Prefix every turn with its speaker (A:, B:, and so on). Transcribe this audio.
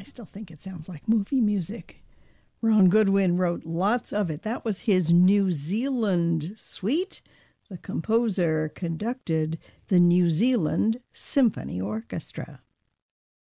A: I still think it sounds like movie music. Ron Goodwin wrote lots of it. That was his New Zealand suite. The composer conducted the New Zealand Symphony Orchestra.